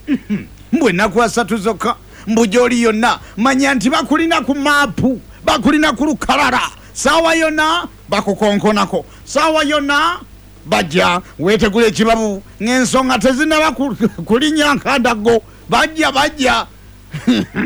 mbwe nakuwa 3 zokka mbujoli yonna manya nti bakulina ku maapu bakulina ku lukalala sawa yonna bakukonkonako sawa yonna bajja wetegule ekibabu ng'ensonga tezinaba kulinya nkadago bajja